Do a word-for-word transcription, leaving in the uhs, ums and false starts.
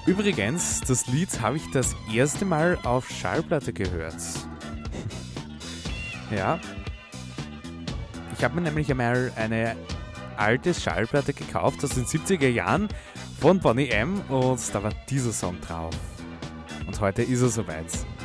Übrigens, das Lied habe ich das erste Mal auf Schallplatte gehört. Ja. Ich habe mir nämlich einmal eine alte Schallplatte gekauft aus den siebziger Jahren von Boney M. und da war dieser Song drauf. Und heute ist er soweit.